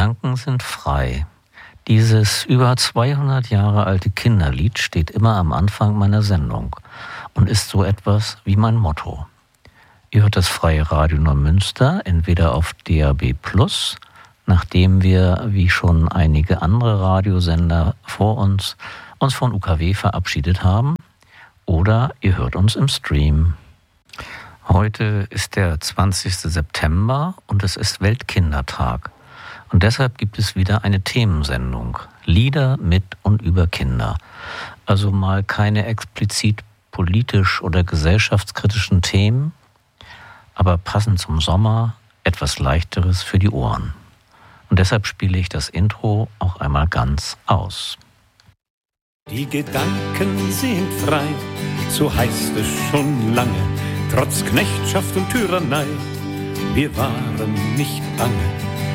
Gedanken sind frei. Dieses über 200 Jahre alte Kinderlied steht immer am Anfang meiner Sendung und ist so etwas wie mein Motto. Ihr hört das Freie Radio Neumünster, entweder auf DAB+, nachdem wir, wie schon einige andere Radiosender vor uns von UKW verabschiedet haben, oder ihr hört uns im Stream. Heute ist der 20. September und es ist Weltkindertag. Und deshalb gibt es wieder eine Themensendung. Lieder mit und über Kinder. Also mal keine explizit politisch oder gesellschaftskritischen Themen, aber passend zum Sommer etwas Leichteres für die Ohren. Und deshalb spiele ich das Intro auch einmal ganz aus. Die Gedanken sind frei, so heißt es schon lange, trotz Knechtschaft und Tyrannei. Wir waren nicht bange